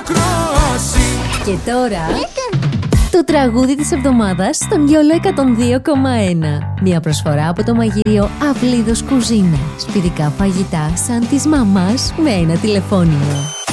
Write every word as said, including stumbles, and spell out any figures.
ακρόαση. Και τώρα το τραγούδι της εβδομάδας στον Γιόλο εκατόν δύο κόμμα ένα. Μια προσφορά από το μαγειρίο Αυλίδος Κουζίνα. Σπιτικά φαγητά σαν της μαμάς με ένα τηλεφώνημα.